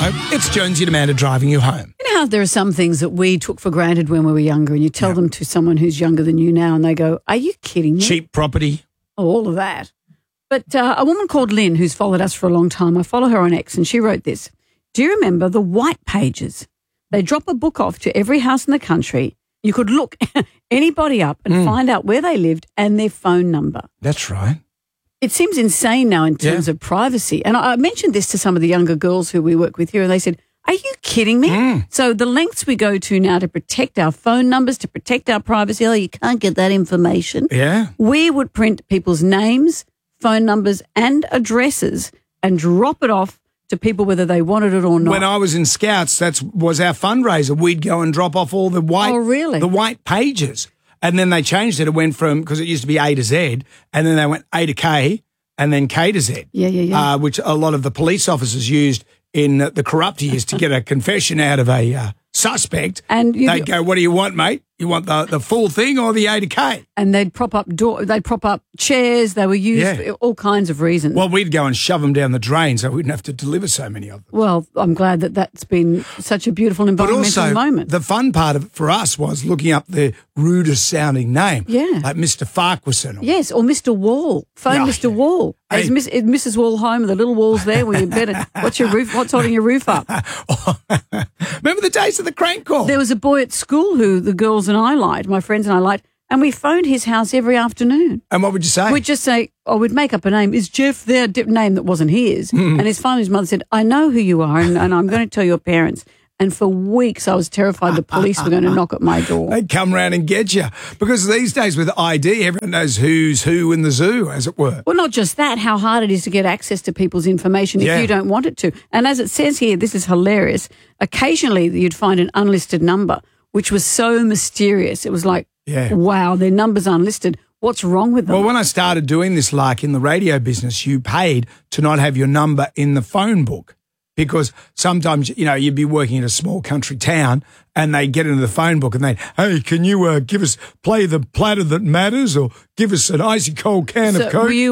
Hello, it's Jonesy and Amanda driving you home. You know how there are some things that we took for granted when we were younger, and you tell them to someone who's younger than you now and they go, are you kidding me? Cheap property. Oh, all of that. But a woman called Lynn, who's followed us for a long time, I follow her on X, and she wrote this. Do you remember the white pages? They drop a book off to every house in the country. You could look anybody up and find out where they lived and their phone number. That's right. It seems insane now in terms of privacy. And I mentioned this to some of the younger girls who we work with here, and they said, are you kidding me? So the lengths we go to now to protect our phone numbers, to protect our privacy, oh, you can't get that information. Yeah. We would print people's names, phone numbers and addresses and drop it off to people whether they wanted it or not. When I was in Scouts, that was our fundraiser. We'd go and drop off all the white pages. And then they changed it. It went from, because it used to be A to Z, and then they went A to K and then K to Z. Which a lot of the police officers used in the corrupt years to get a confession out of a suspect. And they'd go, what do you want, mate? You want the full thing or the A to K? And they'd prop up chairs. They were used for all kinds of reasons. Well, we'd go and shove them down the drain so we wouldn't have to deliver so many of them. Well, I'm glad that that's been such a beautiful environmental moment. The fun part of it for us was looking up the rudest sounding name. Yeah. Like Mr. Farquharson. Yes, or Mr. Wall. Phone Mr. Wall. Hey. Is Mrs. Wall home? Are the little walls there? Well, you better. What's holding your roof up? Remember the days of the crank call? There was a boy at school who the girls and I liked, my friends and I liked, and we phoned his house every afternoon. And what would you say? We'd just say, we'd make up a name. Is Jeff there? Name that wasn't his. And his mother said, I know who you are, and I'm going to tell your parents. And for weeks, I was terrified the police were going to knock at my door. They'd come round and get you. Because these days with ID, everyone knows who's who in the zoo, as it were. Well, not just that, how hard it is to get access to people's information if you don't want it to. And as it says here, this is hilarious, occasionally you'd find an unlisted number, which was so mysterious. It was like, wow, their number's unlisted. What's wrong with them? Well, when I started doing this, like in the radio business, you paid to not have your number in the phone book. Because sometimes, you'd be working in a small country town and they get into the phone book and hey, can you play the platter that matters or give us an icy cold can of Coke?